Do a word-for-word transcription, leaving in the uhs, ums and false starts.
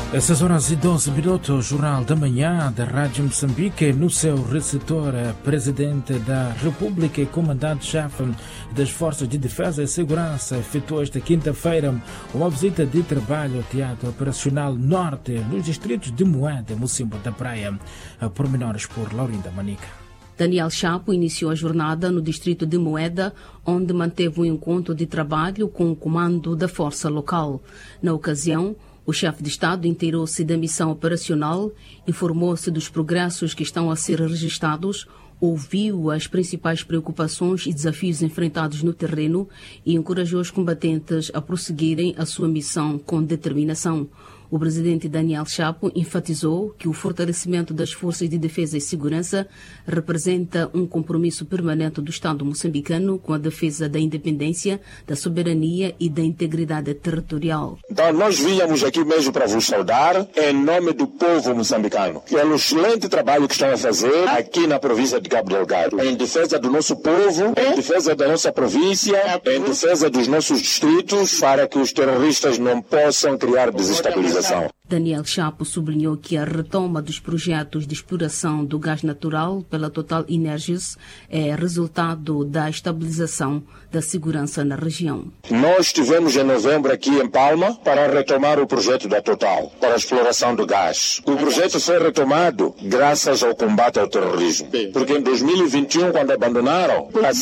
Às seis horas e doze minutos, o Jornal da Manhã da Rádio Moçambique, no seu receptor, Presidente da República e Comandante-Chefe das Forças de Defesa e Segurança efetuou esta quinta-feira uma visita de trabalho ao Teatro Operacional Norte, nos distritos de Moeda e Mocimbo da Praia. Pormenores por Laurinda Manica. Daniel Chapo iniciou a jornada no distrito de Moeda, onde manteve um encontro de trabalho com o comando da força local. Na ocasião, o chefe de Estado inteirou-se da missão operacional, informou-se dos progressos que estão a ser registados, ouviu as principais preocupações e desafios enfrentados no terreno e encorajou os combatentes a prosseguirem a sua missão com determinação. O presidente Daniel Chapo enfatizou que o fortalecimento das forças de defesa e segurança representa um compromisso permanente do Estado moçambicano com a defesa da independência, da soberania e da integridade territorial. Então nós vínhamos aqui mesmo para vos saudar em nome do povo moçambicano pelo excelente trabalho que estão a fazer aqui na província de Cabo Delgado, em defesa do nosso povo, em defesa da nossa província, em defesa dos nossos distritos, para que os terroristas não possam criar desestabilização. Daniel Chapo sublinhou que a retoma dos projetos de exploração do gás natural pela Total Energies é resultado da estabilização da segurança na região. Nós estivemos em novembro aqui em Palma para retomar o projeto da Total para a exploração do gás. O projeto foi retomado graças ao combate ao terrorismo, porque em dois mil e vinte e um, quando abandonaram,